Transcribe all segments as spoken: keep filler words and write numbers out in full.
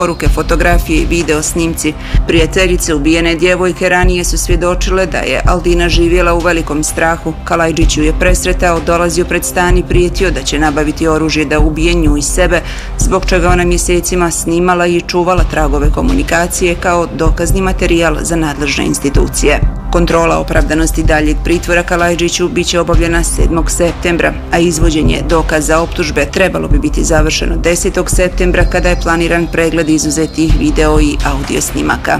Poruke, fotografije i video snimci. Prijateljice ubijene djevojke ranije su svjedočile da je Aldina živjela u velikom strahu. Kalajdžić ju je presretao, dolazio pred stan i prijetio da će nabaviti oružje da ubije nju i sebe, zbog čega ona mjesecima snimala i čuvala tragove komunikacije kao dokazni materijal za nadležne institucije. Kontrola opravdanosti daljeg pritvora Kalajdžiću bit će obavljena sedmog septembra, a izvođenje dokaza optužbe trebalo bi biti završeno desetog septembra kada je planiran pregled izuzetih video i audio snimaka.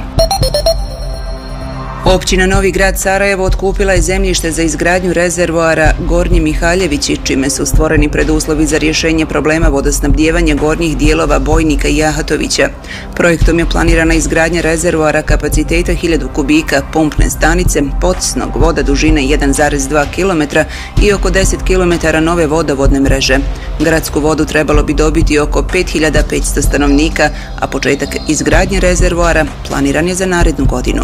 Općina Novi Grad Sarajevo otkupila je zemljište za izgradnju rezervoara Gornji Mihaljevići, čime su stvoreni preduslovi za rješenje problema vodosnabdijevanja gornjih dijelova Bojnika i Ahatovića. Projektom je planirana izgradnja rezervoara kapaciteta hiljadu kubika, pumpne stanice, potisnog voda dužine jedan zarez dva kilometra i oko deset kilometara nove vodovodne mreže. Gradsku vodu trebalo bi dobiti oko pet hiljada petsto stanovnika, a početak izgradnje rezervoara planiran je za narednu godinu.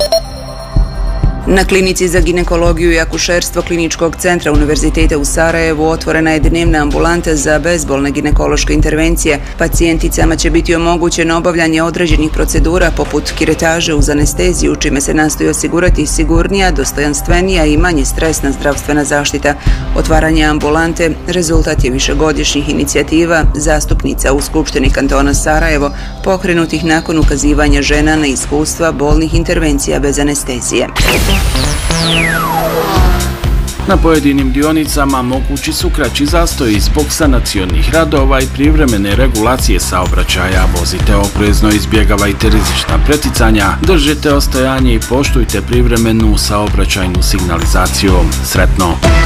Na klinici za ginekologiju i akušerstvo Kliničkog centra Univerziteta u Sarajevu otvorena je dnevna ambulanta za bezbolne ginekološke intervencije. Pacijenticama će biti omogućeno obavljanje određenih procedura poput kiretaže uz anesteziju, čime se nastoji osigurati sigurnija, dostojanstvenija i manje stresna zdravstvena zaštita. Otvaranje ambulante rezultat je višegodišnjih inicijativa zastupnica u Skupštini kantona Sarajevo, pokrenutih nakon ukazivanja žena na iskustva bolnih intervencija bez anestezije. Na pojedinim dionicama mogući su kraći zastoji zbog sanacionih radova i privremene regulacije saobraćaja. Vozite oprezno, izbjegavajte rizična preticanja, držite ostajanje i poštujte privremenu saobraćajnu signalizaciju. Sretno!